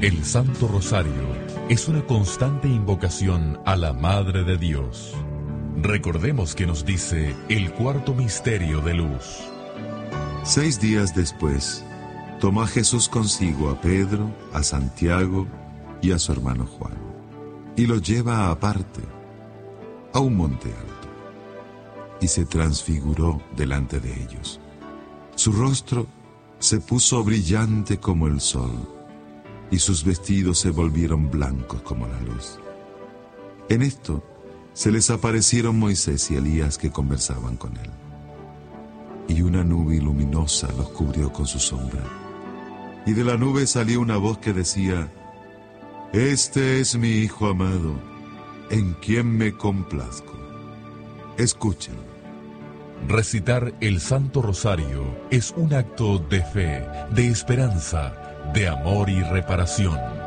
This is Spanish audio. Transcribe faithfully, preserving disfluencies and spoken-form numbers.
El Santo Rosario es una constante invocación a la Madre de Dios. Recordemos que nos dice el cuarto misterio de luz. Seis días después, tomó Jesús consigo a Pedro, a Santiago y a su hermano Juan, y los lleva aparte, a un monte alto, y se transfiguró delante de ellos. Su rostro se puso brillante como el sol, y sus vestidos se volvieron blancos como la luz. En esto se les aparecieron Moisés y Elías que conversaban con él, y una nube luminosa los cubrió con su sombra, y de la nube salió una voz que decía: Este es mi Hijo amado, en quien me complazco. Escuchen. Recitar el Santo Rosario es un acto de fe, de esperanza, de amor y reparación.